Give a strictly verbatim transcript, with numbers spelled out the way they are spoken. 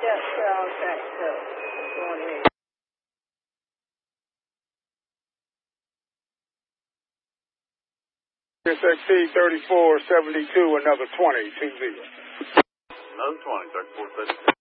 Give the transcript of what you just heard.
Yes, okay, so, go on ahead. S X T thirty-four seventy-two, another twenty, two zero. Another twenty, thirty-four seventy-two.